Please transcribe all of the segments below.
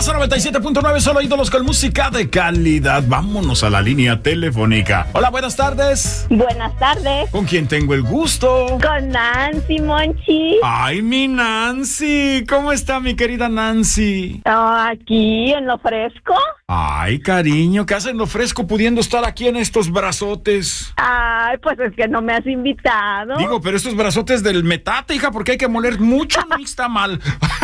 Raza 97.9, solo ídolos con música de calidad. Vámonos a la línea telefónica. Hola, buenas tardes. Buenas tardes. ¿Con quién tengo el gusto? Con Nancy, Monchi. Ay, mi Nancy. ¿Cómo está mi querida Nancy? Aquí, en lo fresco. Ay, cariño, ¿qué hacen lo fresco pudiendo estar aquí en estos brazotes? Ay, pues es que no me has invitado. Digo, pero estos brazotes del metate, hija, porque hay que moler mucho, no está mal.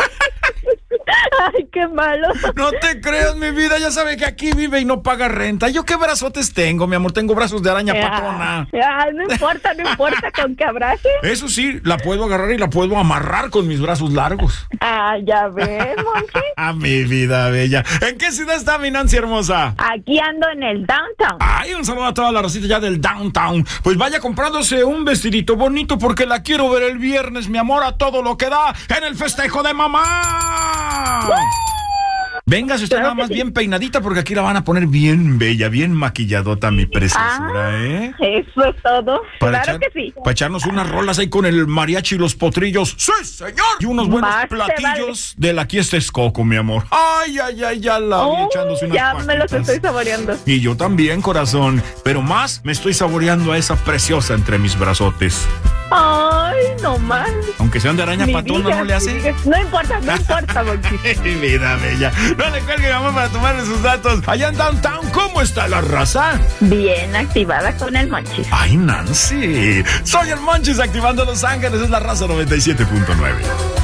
Ay, qué malo. No te creas, mi vida, ya sabe que aquí vive y no paga renta. ¿Yo qué brazotes tengo, mi amor? Tengo brazos de araña patona. Ay, no importa con que abrace. Eso sí, la puedo agarrar y la puedo amarrar con mis brazos largos. Ah, ya ves, Monchi. Ah, mi vida bella. ¿En qué ciudad está mi Nancy hermosa? Aquí ando en el downtown. Ay, un saludo a toda la racita ya del downtown. Pues vaya comprándose un vestidito bonito porque la quiero ver el viernes, mi amor, a todo lo que da en el festejo de mamá. Véngase usted nada más bien peinadita porque aquí la van a poner bien bella, bien maquilladota, mi preciosura, ¿eh? Eso es todo. Claro que sí. Para echarnos unas rolas ahí con el mariachi y los potrillos. ¡Sí, señor! Y unos buenos platillos de la Aquí Este es Coco, mi amor. Ay, ya la vi echándose unas ya pastitas. me los estoy saboreando. Y yo también, corazón. Pero más me estoy saboreando a esa preciosa entre mis brazotes. Ay, no más. Aunque sean de araña patona, ¿no le hace? No importa, Monchi. Vida bella. No le cuelgue, mamá, para tomarle sus datos. Allá en Downtown, ¿cómo está la raza? Bien activada con el Monchis. Ay, Nancy. Soy el Monchis activando Los Ángeles. Es la Raza 97.9.